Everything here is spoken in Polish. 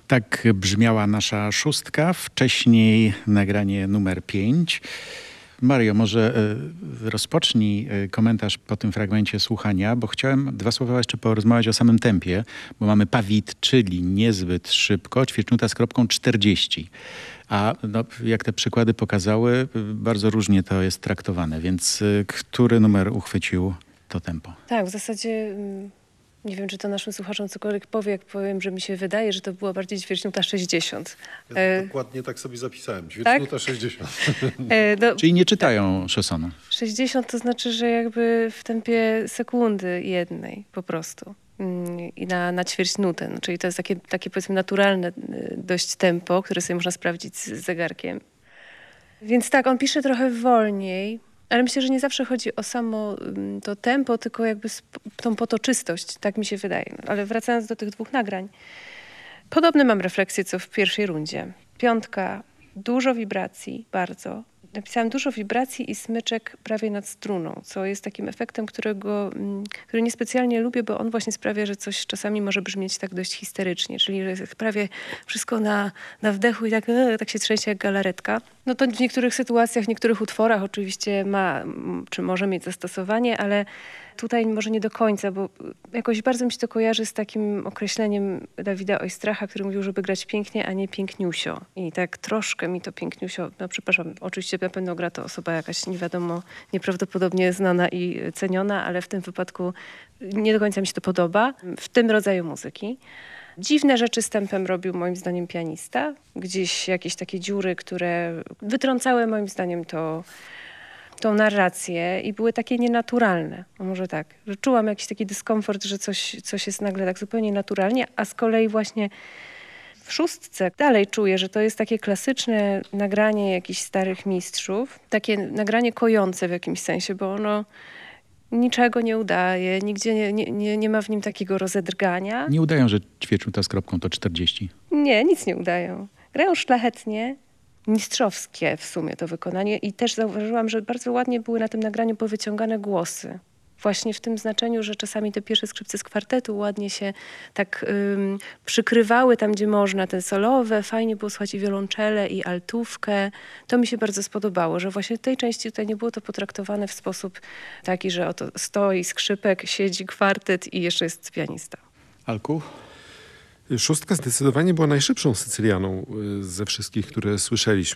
Tak brzmiała nasza szóstka, wcześniej nagranie numer 5. Mario, może rozpocznij komentarz po tym fragmencie słuchania, bo chciałem 2 słowa jeszcze porozmawiać o samym tempie, bo mamy pawit, czyli niezbyt szybko, ćwierćnuta z kropką 40. A no, jak te przykłady pokazały, bardzo różnie to jest traktowane, więc który numer uchwycił to tempo? Tak, w zasadzie nie wiem, czy to naszym słuchaczom cokolwiek powie, jak powiem, że mi się wydaje, że to była bardziej ćwierćnuta 60. Ja dokładnie tak sobie zapisałem. Ćwierćnuta 60. Czyli nie czytają Chaussona. 60 to znaczy, że jakby w tempie sekundy jednej po prostu. I na ćwierćnutę. No, czyli to jest takie powiedzmy naturalne dość tempo, które sobie można sprawdzić z zegarkiem. Więc tak, on pisze trochę wolniej, ale myślę, że nie zawsze chodzi o samo to tempo, tylko jakby tą potoczystość, tak mi się wydaje. Ale wracając do tych 2 nagrań. Podobne mam refleksje, co w pierwszej rundzie. 5, dużo wibracji, bardzo. Napisałam dużo wibracji i smyczek prawie nad struną, co jest takim efektem, który niespecjalnie lubię, bo on właśnie sprawia, że coś czasami może brzmieć tak dość histerycznie, czyli że jest prawie wszystko na wdechu i tak się trzęsie jak galaretka. No to w niektórych sytuacjach, w niektórych utworach oczywiście czy może mieć zastosowanie, ale tutaj może nie do końca, bo jakoś bardzo mi się to kojarzy z takim określeniem Dawida Oistracha, który mówił, żeby grać pięknie, a nie piękniusio. I tak troszkę mi to piękniusio, no przepraszam, oczywiście na pewno gra to osoba jakaś nie wiadomo, nieprawdopodobnie znana i ceniona, ale w tym wypadku nie do końca mi się to podoba w tym rodzaju muzyki. Dziwne rzeczy z tempem robił moim zdaniem pianista. Gdzieś jakieś takie dziury, które wytrącały moim zdaniem tą narrację i były takie nienaturalne. No może tak, że czułam jakiś taki dyskomfort, że coś jest nagle tak zupełnie naturalnie, a z kolei właśnie w 6 dalej czuję, że to jest takie klasyczne nagranie jakichś starych mistrzów, takie nagranie kojące w jakimś sensie, bo ono niczego nie udaje, nigdzie nie ma w nim takiego rozedrgania. Nie udają, że ćwierćnuta z kropką to 40. Nie, nic nie udają. Grają szlachetnie, mistrzowskie w sumie to wykonanie i też zauważyłam, że bardzo ładnie były na tym nagraniu powyciągane głosy. Właśnie w tym znaczeniu, że czasami te pierwsze skrzypce z kwartetu ładnie się tak przykrywały tam, gdzie można, te solowe. Fajnie było słuchać i wiolonczele, i altówkę. To mi się bardzo spodobało, że właśnie w tej części tutaj nie było to potraktowane w sposób taki, że oto stoi skrzypek, siedzi kwartet i jeszcze jest pianista. Alku? 6 zdecydowanie była najszybszą Sycylianą ze wszystkich, które słyszeliśmy.